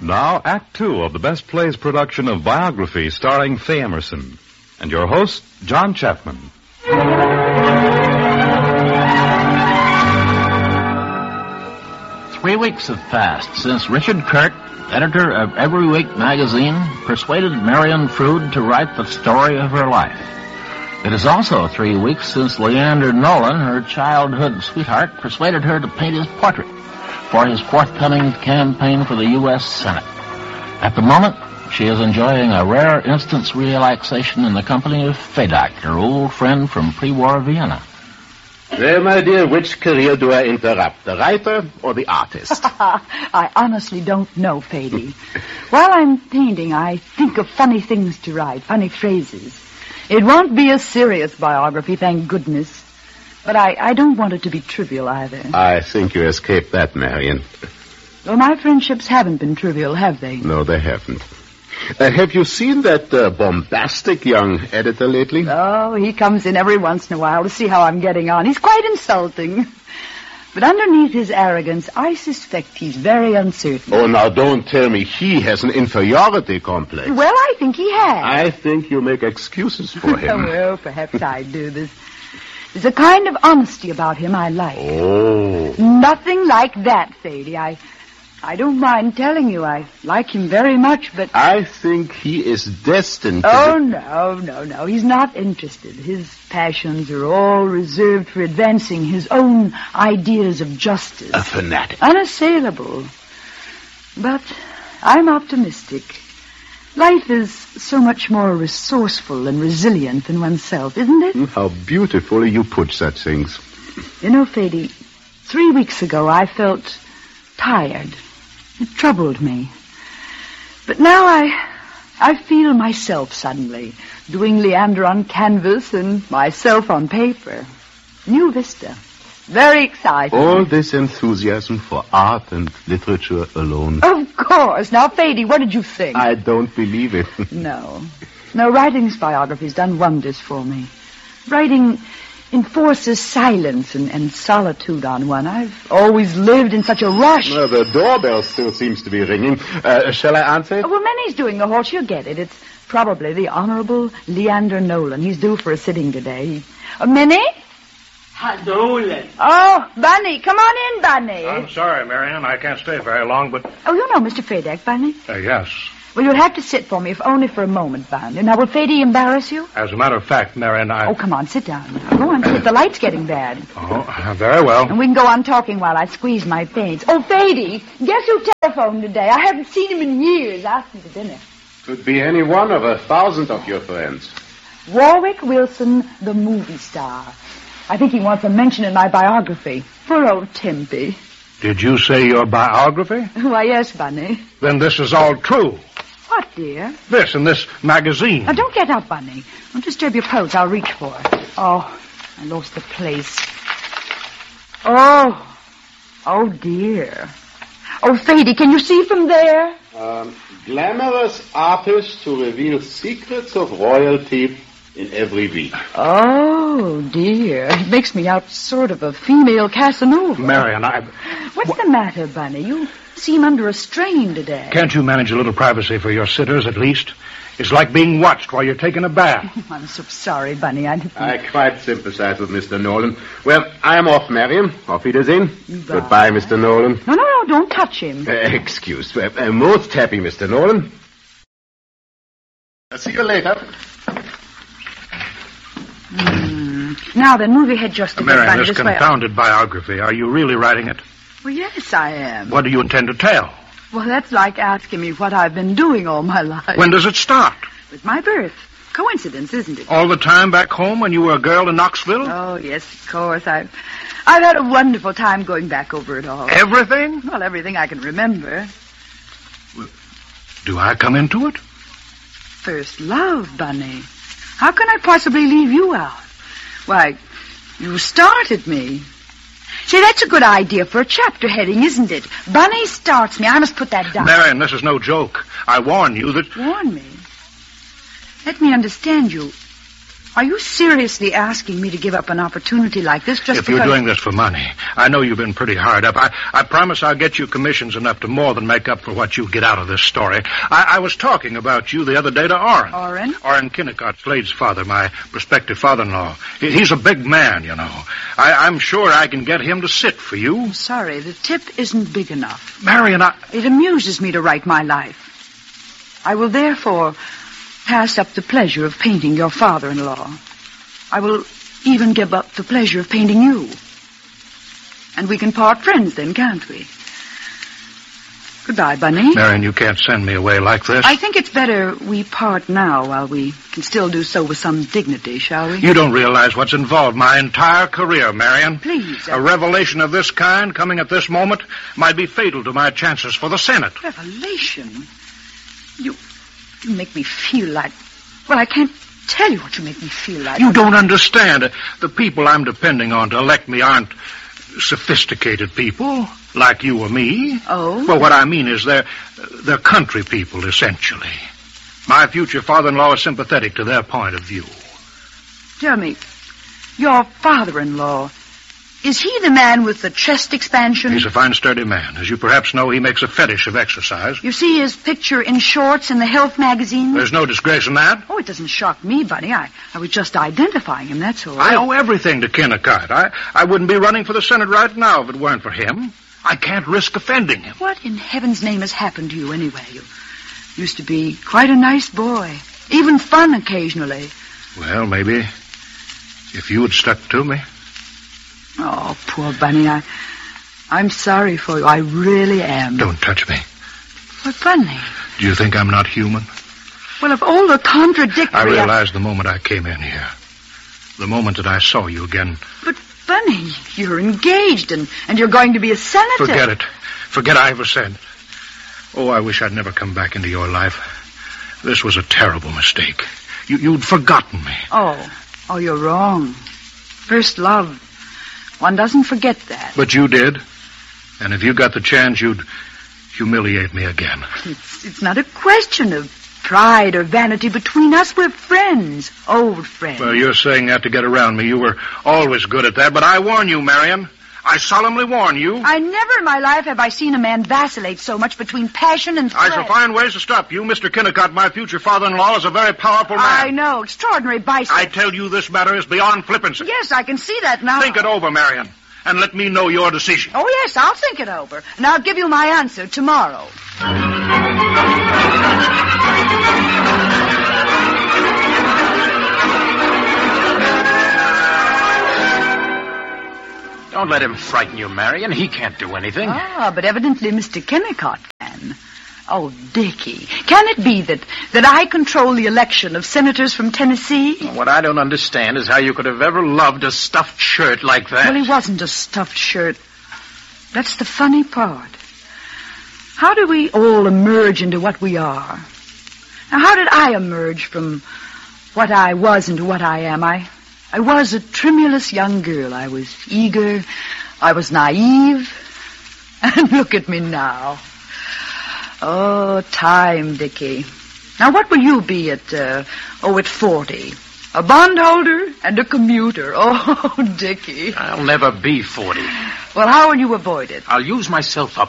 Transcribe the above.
Now, Act Two of the Best Plays production of Biography starring Faye Emerson. And your host, John Chapman. 3 weeks have passed since Richard Kurt, editor of Every Week magazine, persuaded Marian Frood to write the story of her life. It is also 3 weeks since Leander Nolan, her childhood sweetheart, persuaded her to paint his portrait for his forthcoming campaign for the U.S. Senate. At the moment, she is enjoying a rare instant's relaxation in the company of Fedak, her old friend from pre-war Vienna. Well, my dear, which career do I interrupt, the writer or the artist? I honestly don't know, Fady. While I'm painting, I think of funny things to write, funny phrases. It won't be a serious biography, thank goodness. But I don't want it to be trivial either. I think you escaped that, Marian. Well, my friendships haven't been trivial, have they? No, they haven't. Have you seen that bombastic young editor lately? Oh, he comes in every once in a while to see how I'm getting on. He's quite insulting. But underneath his arrogance, I suspect he's very uncertain. Oh, now don't tell me he has an inferiority complex. Well, I think he has. I think you make excuses for him. Well, perhaps I do. There's a kind of honesty about him I like. Oh. Nothing like that, Fady. I don't mind telling you I like him very much, but... I think he is destined to... Oh, no. He's not interested. His passions are all reserved for advancing his own ideas of justice. A fanatic. Unassailable. But I'm optimistic. Life is so much more resourceful and resilient than oneself, isn't it? How beautifully you put such things. You know, Fady, 3 weeks ago I felt tired. It troubled me. But now I feel myself suddenly, doing Leander on canvas and myself on paper. New vista. Very exciting. All this enthusiasm for art and literature alone. Of course. Now, Fady, what did you think? I don't believe it. No, writing this biography's done wonders for me. Writing enforces silence and solitude on one. I've always lived in such a rush. Well, the doorbell still seems to be ringing. Shall I answer it? Well, Minnie's doing the whole. She'll get it. It's probably the Honorable Leander Nolan. He's due for a sitting today. Minnie? Nolan. Oh, Bunny. Come on in, Bunny. I'm sorry, Marian. I can't stay very long, but... Oh, you know Mr. Fedak, Bunny? Yes. Well, you'll have to sit for me, if only for a moment, Bunny. Now, will Fady embarrass you? As a matter of fact, Marian, Oh, come on, sit down now. Go on, sit. The light's getting bad. Oh, very well. And we can go on talking while I squeeze my paints. Oh, Fady, guess who telephoned today? I haven't seen him in years. Asked me to dinner. Could be any one of 1,000 of your friends. Warwick Wilson, the movie star. I think he wants a mention in my biography. Poor old Timpy. Did you say your biography? Why, yes, Bunny. Then this is all true. What, dear? This in this magazine. Now, don't get up, Bunny. Don't disturb your pose. I'll reach for it. Oh, I lost the place. Oh, dear. Oh, Fady, can you see from there? Glamorous artist who reveals secrets of royalty in Every Week. Oh, dear. It makes me out sort of a female Casanova. Marian, What's the matter, Bunny? You seem under a strain today. Can't you manage a little privacy for your sitters, at least? It's like being watched while you're taking a bath. Oh, I'm so sorry, Bunny. I quite sympathize with Mr. Nolan. Well, I am off, Marian. Auf Wiedersehen. Bye. Goodbye, Mr. Nolan. No, don't touch him. Excuse. Most happy, Mr. Nolan. I'll see you later. Now then, move your head just a bit, Marian, Bunny, this this way. confounded biography, are you really writing it? Well, yes, I am. What do you intend to tell? Well, that's like asking me what I've been doing all my life. When does it start? With my birth. Coincidence, isn't it? All the time back home when you were a girl in Knoxville? Oh, yes, of course. I've had a wonderful time going back over it all. Everything? Well, everything I can remember. Do I come into it? First love, Bunny. How can I possibly leave you out? Why, you started me. See, that's a good idea for a chapter heading, isn't it? Bunny starts me. I must put that down. Marian, this is no joke. I warn you that... Warn me? Let me understand you. Are you seriously asking me to give up an opportunity like this just If you're doing this for money, I know you've been pretty hard up. I promise I'll get you commissions enough to more than make up for what you get out of this story. I was talking about you the other day to Orrin. Orrin? Orrin Kennicott, Slade's father, my prospective father-in-law. He's a big man, you know. I'm sure I can get him to sit for you. I'm sorry, the tip isn't big enough. Marion, It amuses me to write my life. I will therefore pass up the pleasure of painting your father-in-law. I will even give up the pleasure of painting you. And we can part friends then, can't we? Goodbye, Bunny. Marion, you can't send me away like this. I think it's better we part now while we can still do so with some dignity, shall we? You don't realize what's involved. My entire career, Marion. Please. A revelation of this kind coming at this moment might be fatal to my chances for the Senate. Revelation? You make me feel like... Well, I can't tell you what you make me feel like. You don't understand. The people I'm depending on to elect me aren't sophisticated people like you or me. Oh? Well, what I mean is they're country people, essentially. My future father-in-law is sympathetic to their point of view. Tell me, your father-in-law, is he the man with the chest expansion? He's a fine, sturdy man. As you perhaps know, he makes a fetish of exercise. You see his picture in shorts in the health magazine? There's no disgrace in that. Oh, it doesn't shock me, Bunny. I was just identifying him, that's all. I owe everything to Kennicott. I wouldn't be running for the Senate right now if it weren't for him. I can't risk offending him. What in heaven's name has happened to you anyway? You used to be quite a nice boy. Even fun occasionally. Well, maybe if you had stuck to me. Oh, poor Bunny. I'm sorry for you. I really am. Don't touch me. But, Bunny... Do you think I'm not human? Well, of all the contradictory... I realized the moment I came in here. The moment that I saw you again. But, Bunny, you're engaged and you're going to be a senator. Forget it. Forget I ever said. Oh, I wish I'd never come back into your life. This was a terrible mistake. You'd forgotten me. Oh, you're wrong. First love. One doesn't forget that. But you did. And if you got the chance, you'd humiliate me again. It's not a question of pride or vanity between us. We're friends. Old friends. Well, you're saying that to get around me. You were always good at that. But I warn you, Marion. I solemnly warn you. I never in my life have I seen a man vacillate so much between passion and threat. I shall find ways to stop you. Mr. Kennicott, my future father-in-law, is a very powerful man. I know. Extraordinary biceps. I tell you this matter is beyond flippancy. Yes, I can see that now. Think it over, Marion, and let me know your decision. Oh, yes, I'll think it over. And I'll give you my answer tomorrow. Don't let him frighten you, Marion. He can't do anything. Ah, but evidently Mr. Kennicott can. Oh, Dickie, can it be that I control the election of senators from Tennessee? What I don't understand is how you could have ever loved a stuffed shirt like that. Well, he wasn't a stuffed shirt. That's the funny part. How do we all emerge into what we are? Now, how did I emerge from what I was into what I am? I was a tremulous young girl. I was eager. I was naive. And look at me now. Oh, time, Dickie. Now, what will you be at 40? A bondholder and a commuter. Oh, Dickie. I'll never be 40. Well, how will you avoid it? I'll use myself up